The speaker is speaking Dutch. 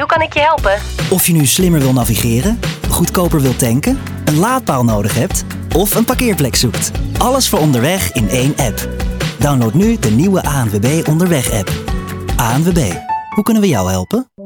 hoe kan ik je helpen? Of je nu slimmer wil navigeren, goedkoper wil tanken, een laadpaal nodig hebt of een parkeerplek zoekt. Alles voor onderweg in één app. Download nu de nieuwe ANWB Onderweg app. ANWB, hoe kunnen we jou helpen?